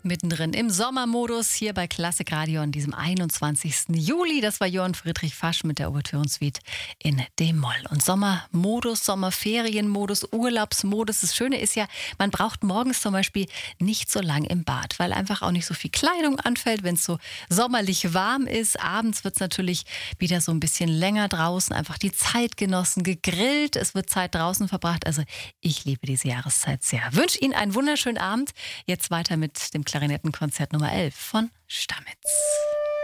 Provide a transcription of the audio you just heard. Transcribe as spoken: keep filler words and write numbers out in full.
Mittendrin im Sommermodus hier bei Klassik Radio an diesem einundzwanzigsten Juli. Das war Johann Friedrich Fasch mit der Ouvertürensuite in D-Moll. Und Sommermodus, Sommerferienmodus, Urlaubsmodus. Das Schöne ist ja, man braucht morgens zum Beispiel nicht so lang im Bad, weil einfach auch nicht so viel Kleidung anfällt, wenn es so sommerlich warm ist. Abends wird es natürlich wieder so ein bisschen länger draußen, einfach die Zeit genossen, gegrillt. Es wird Zeit draußen verbracht. Also ich liebe diese Jahreszeit sehr. Wünsche Ihnen einen wunderschönen Abend. Jetzt weiter mit dem Klarinettenkonzert Nummer elf von Stamitz.